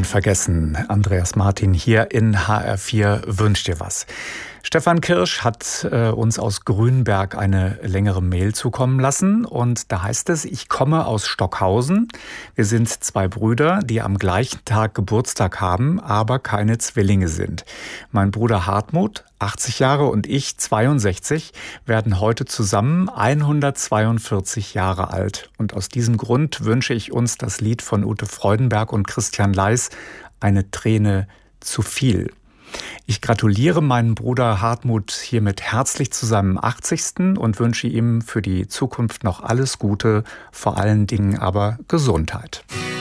Unvergessen. Andreas Martin hier in HR4 wünscht dir was. Stefan Kirsch hat uns aus Grünberg eine längere Mail zukommen lassen und da heißt es: Ich komme aus Stockhausen. Wir sind 2 Brüder, die am gleichen Tag Geburtstag haben, aber keine Zwillinge sind. Mein Bruder Hartmut, 80 Jahre, und ich, 62, werden heute zusammen 142 Jahre alt. Und aus diesem Grund wünsche ich uns das Lied von Ute Freudenberg und Christian Leis, Eine Träne zu viel. Ich gratuliere meinem Bruder Hartmut hiermit herzlich zu seinem 80. und wünsche ihm für die Zukunft noch alles Gute, vor allen Dingen aber Gesundheit.